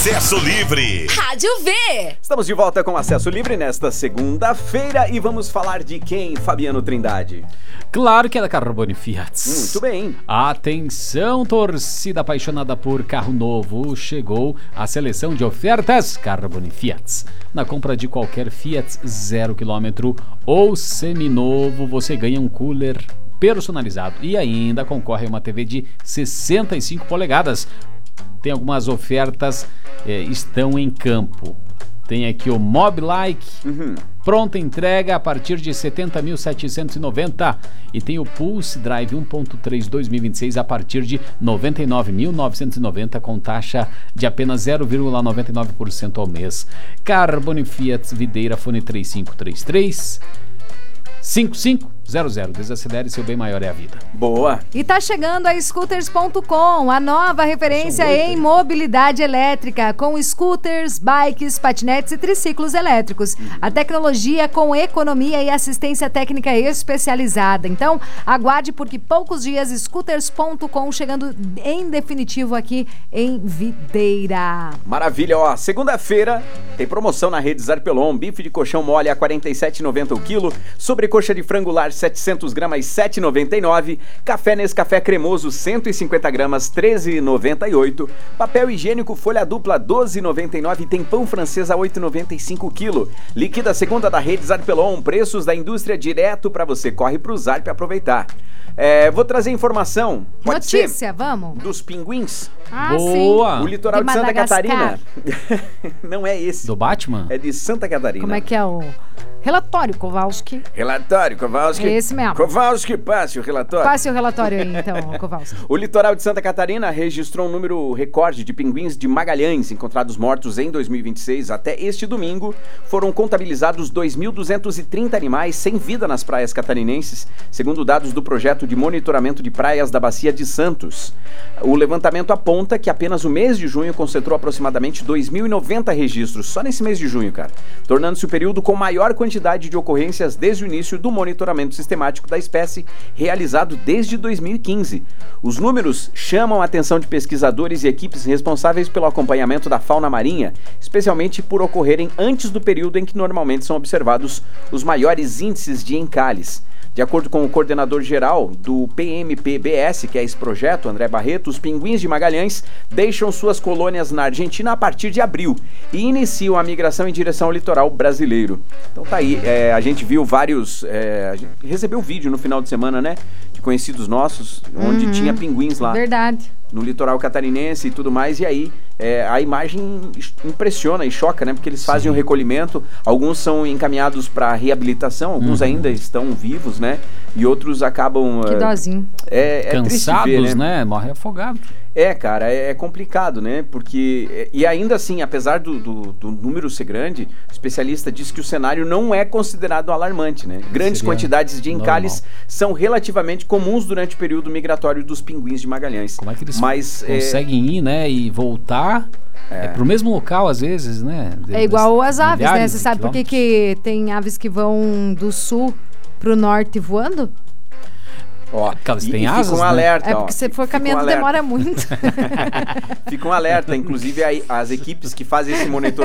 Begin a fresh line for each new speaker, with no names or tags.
Acesso Livre.
Rádio V.
Estamos de volta com Acesso Livre nesta segunda-feira e vamos falar de quem, Fabiano Trindade?
Claro que é da Carbone Fiat.
Muito bem.
Atenção, torcida apaixonada por carro novo. Chegou a seleção de ofertas Carbone Fiat. Na compra de qualquer Fiat 0 km ou seminovo, você ganha um cooler personalizado e ainda concorre a uma TV de 65 polegadas. Tem algumas ofertas, estão em campo. Tem aqui o Mobilike, pronta entrega a partir de 70.790 e tem o Pulse Drive 1.3 2026 a partir de 99.990 com taxa de apenas 0,99% ao mês. Carbone Fiat Videira Fone 3533 5500. Desacelere, seu bem maior é a vida.
Boa.
E tá chegando a Scooters.com, a nova referência em mobilidade elétrica, com scooters, bikes, patinetes e triciclos elétricos. A tecnologia com economia e assistência técnica especializada. Então, aguarde porque poucos dias Scooters.com chegando em definitivo aqui em Videira.
Maravilha, ó. Segunda-feira tem promoção na Rede Zarpelon. Bife de colchão mole a R$ 47,90 o quilo. Sobrecoxa de frango lar 700 gramas, R$ 7,99. Café Nescafé cremoso, 150 gramas, R$ 13,98. Papel higiênico folha dupla, R$ 12,99. Tem pão francês a R$ 8,95 o quilo. Liquida segunda da Rede Zarpelon. Preços da indústria direto para você. Corre pro Zarp aproveitar. Vou trazer informação. Pode
Notícia,
ser?
Vamos.
Dos pinguins.
Ah,
Boa.
O litoral de Santa
Madagascar.
Catarina. Não é esse.
Do Batman?
É de Santa Catarina.
Como é que é o relatório, Kowalski?
Relatório, Kowalski.
É esse mesmo.
Kowalski, passe o relatório.
Passe o relatório aí, então, Kowalski.
O litoral de Santa Catarina registrou um número recorde de pinguins de Magalhães encontrados mortos em 2026. Até este domingo, foram contabilizados 2.230 animais sem vida nas praias catarinenses, segundo dados do projeto de monitoramento de praias da Bacia de Santos. O levantamento aponta que apenas o mês de junho concentrou aproximadamente 2.090 registros, só nesse mês de junho, cara, tornando-se o período com maior quantidade de ocorrências desde o início do monitoramento sistemático da espécie, realizado desde 2015. Os números chamam a atenção de pesquisadores e equipes responsáveis pelo acompanhamento da fauna marinha, especialmente por ocorrerem antes do período em que normalmente são observados os maiores índices de encalhes. De acordo com o coordenador geral do PMPBS, que é esse projeto, André Barreto, os pinguins de Magalhães deixam suas colônias na Argentina a partir de abril e iniciam a migração em direção ao litoral brasileiro. Então tá aí, a gente viu vários, a gente recebeu vídeo no final de semana, né, de conhecidos nossos, onde tinha pinguins lá.
Verdade.
No litoral catarinense e tudo mais, e aí a imagem impressiona e choca, né? Porque eles fazem o recolhimento, alguns são encaminhados para reabilitação, alguns ainda estão vivos, né? E outros acabam...
Que dozinho.
Cansados, né? Morre afogado.
Cara, é complicado, né? Porque, e ainda assim, apesar do número ser grande, o especialista diz que o cenário não é considerado alarmante, né? Grandes
Seria
quantidades de encalhes
normal.
são relativamente comuns durante o período migratório dos pinguins de Magalhães.
Como é que eles conseguem ir, né? E voltar pro mesmo local, às vezes, né?
É igual as aves, né? Você sabe por
quilômetros.
que tem aves que vão do sul pro norte voando?
Ó,
Porque elas têm
fica
asas,
um
né?
alerta,
É
ó,
porque se for
fica um
caminhando
alerta.
demora muito.
Fica um alerta, inclusive as equipes que fazem esse monitoramento